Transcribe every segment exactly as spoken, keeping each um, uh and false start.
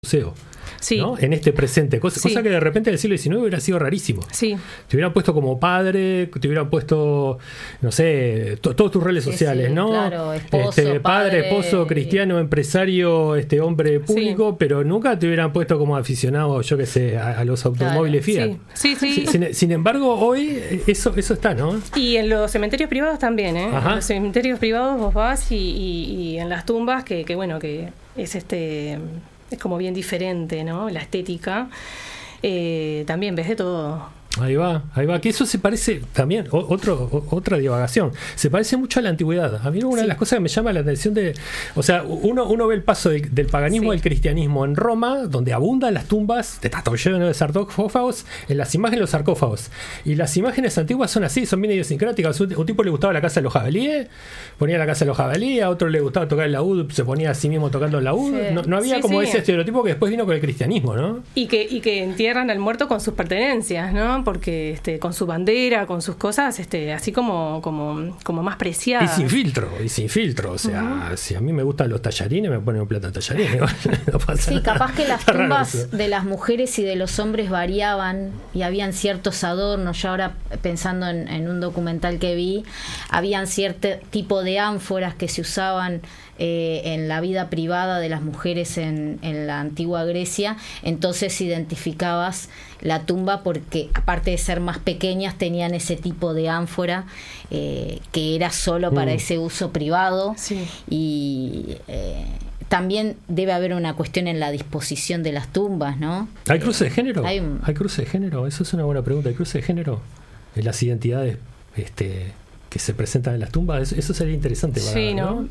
museo. Sí. ¿No? En este presente, cosa, Sí. cosa que de repente en el siglo diecinueve hubiera sido rarísimo. Sí. Te hubieran puesto como padre, te hubieran puesto, no sé, to, todos tus redes Sí, sociales, sí, ¿no? claro, esposo, este, padre, padre, esposo, cristiano, empresario, este hombre público, Sí. pero nunca te hubieran puesto como aficionado, yo qué sé, a, a los automóviles Fiat. Sí, sí, sí. Sin, sin embargo, hoy eso, eso está, ¿no? Y en los cementerios privados también, ¿eh? Ajá. En los cementerios privados vos vas y, y, y en las tumbas, que, que bueno, que es este es como bien diferente, ¿no? La estética. Eh, también ves de todo. Ahí va, ahí va, que eso se parece también, o, otro, o, otra divagación, se parece mucho a la antigüedad. A mí una Sí. de las cosas que me llama la atención de, o sea, uno, uno ve el paso de, del paganismo Sí. al cristianismo en Roma, donde abundan las tumbas, está todo lleno de sarcófagos, en las imágenes de los sarcófagos. Y las imágenes antiguas son así, son bien idiosincráticas. Un, un tipo le gustaba la casa de los jabalíes, ponía la casa de los jabalíes, a otro le gustaba tocar el laúd, se ponía a sí mismo tocando el laúd. Sí. No, no había Sí, como sí. ese estereotipo que después vino con el cristianismo, ¿no? Y que, y que entierran al muerto con sus pertenencias, ¿no? Porque este, con su bandera, con sus cosas, este, así como, como, como más Y preciadas. sin filtro, y sin filtro. O sea, uh-huh. si a mí me gustan los tallarines, me ponen un plato de tallarines. No pasa Sí, nada. capaz que las Está raro tumbas eso. de las mujeres y de los hombres variaban y habían ciertos adornos. Yo ahora pensando en, en un documental que vi, habían cierto tipo de ánforas que se usaban eh, en la vida privada de las mujeres en, en la antigua Grecia. Entonces identificabas la tumba porque aparte de ser más pequeñas tenían ese tipo de ánfora eh, que era solo para Mm. ese uso privado. Sí. Y eh, también debe haber una cuestión en la disposición de las tumbas, ¿no? ¿Hay cruce de género? Hay ¿Hay, un- cruce de género? Eso es una buena pregunta. ¿Hay cruce de género en las identidades este, que se presentan en las tumbas? Eso, eso sería interesante para Sí, ver, ¿no?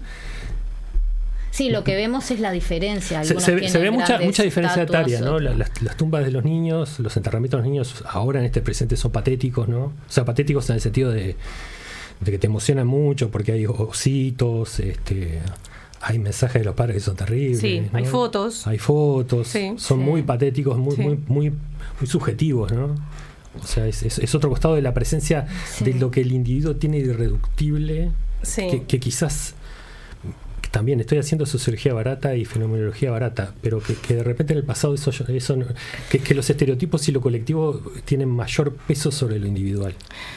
Sí, lo que vemos es la diferencia. Se, Algunos se- tienen se ve mucha, grandes mucha diferencia estatuas, etaria, ¿no? otros- La- Las, las tumbas de los niños, los enterramientos de los niños ahora en este presente son patéticos, ¿no? O sea, patéticos en el sentido de, de que te emocionan mucho porque hay ositos, este, hay mensajes de los padres que son terribles. Sí, ¿no? hay fotos. Hay fotos, Sí. son Sí. muy patéticos, muy, Sí. muy, muy, muy subjetivos, ¿no? O sea, es, es, es otro costado de la presencia Sí. de lo que el individuo tiene de irreductible, Sí. que, que quizás también estoy haciendo sociología barata y fenomenología barata, pero que, que de repente en el pasado eso, eso no- que, que los estereotipos y lo colectivo tienen mayor peso sobre lo individual.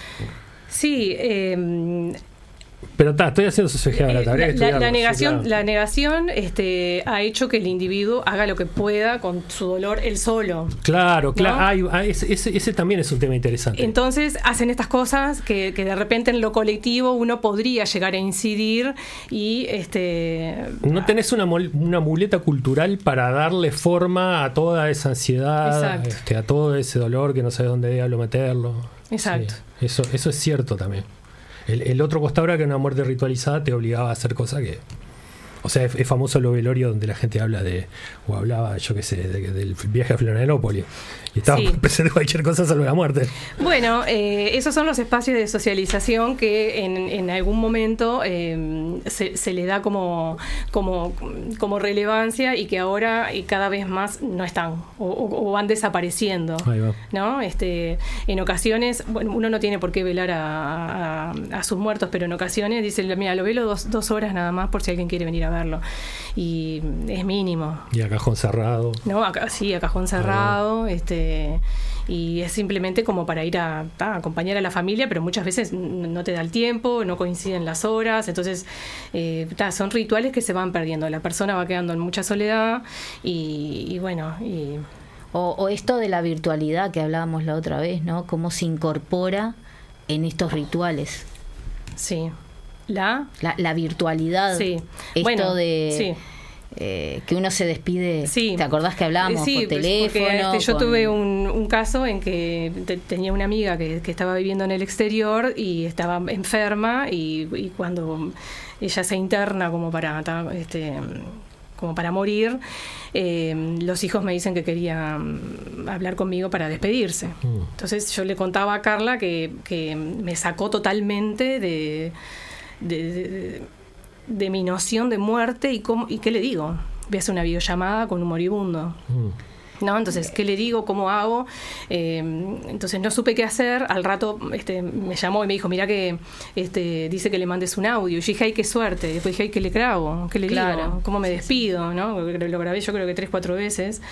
Sí, eh, Pero está, estoy haciendo sociología Eh, barata. habría que la, la- la estudiarlo, sí, negación, claro. la negación este, ha hecho que el individuo haga lo que pueda con su dolor él solo. Claro, claro. ¿no? Hay- hay- ese, ese- ese también es un tema interesante. Entonces hacen estas cosas que, que de repente en lo colectivo uno podría llegar a incidir y este No tenés una, mol- una muleta cultural para darle forma a toda esa ansiedad, Exacto. este, a todo ese dolor que no sabes dónde diablo meterlo. Exacto. Sí, eso, eso es cierto también. El, el otro costado era que una muerte ritualizada te obligaba a hacer cosas que... O sea, es, es famoso lo velorio donde la gente habla de... O hablaba, yo qué sé, de- del viaje a Florianópolis. Y estaba Sí. presente cualquier cosa salvo la muerte. Bueno, eh, esos son los espacios de socialización que en, en algún momento eh, se, se le da como, como, como relevancia y que ahora y cada vez más no están o, o- o van desapareciendo. Ahí va. ¿No? Este, en ocasiones, bueno, uno no tiene por qué velar a, a- a sus muertos, pero en ocasiones dice, mira, lo velo dos, dos horas nada más por si alguien quiere venir a verlo. Y es mínimo. Y a cajón cerrado. No, acá, sí, a cajón cerrado, este y es simplemente como para ir a, a acompañar a la familia, pero muchas veces n- no te da el tiempo, no coinciden las horas, entonces eh, ta, son rituales que se van perdiendo, la persona va quedando en mucha soledad y, y bueno, y O, o esto de la virtualidad que hablábamos la otra vez, ¿no? Cómo se incorpora en estos rituales. sí, la... La, la virtualidad. Sí. Esto Bueno, de... sí. eh, que uno se despide. Sí. ¿Te acordás que hablábamos Sí, por pues, teléfono? porque, este, yo con- tuve un, un caso en que te- tenía una amiga que, que estaba viviendo en el exterior y estaba enferma y, y cuando ella se interna como para ta- este como para morir, eh, los hijos me dicen que querían hablar conmigo para despedirse. Mm. Entonces yo le contaba a Carla que, que me sacó totalmente de, de, de- de mi noción de muerte y cómo, y qué le digo. Voy a hacer una videollamada con un moribundo. Mm. ¿no? Entonces, ¿qué le digo? ¿Cómo hago? Eh, entonces no supe qué hacer. Al rato este, me llamó y me dijo, mira que este, dice que le mandes un audio. Y yo dije, ay, qué suerte. Después dije, ay, ¿qué le grabo? ¿Qué le Claro. digo? ¿Cómo me despido? ¿No? Lo grabé yo creo que tres, cuatro veces.